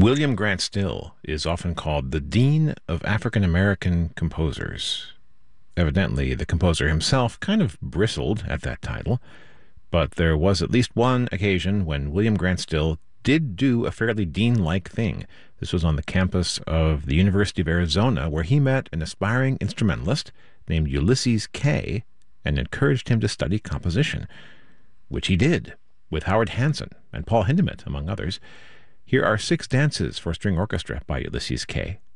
William Grant Still is often called the Dean of African American Composers. Evidently, the composer himself kind of bristled at that title, but there was at least one occasion when William Grant Still did do a fairly dean-like thing. This was on the campus of the University of Arizona, where he met an aspiring instrumentalist named Ulysses Kay and encouraged him to study composition, which he did, with Howard Hanson and Paul Hindemith, among others. Here are six dances for string orchestra by Ulysses Kay.